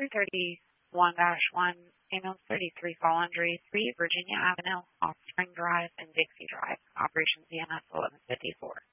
331-1, ambulance 33, fall injury, 3 Virginia Avenue, Off Spring Drive, and Dixie Drive. Operations EMS 1154.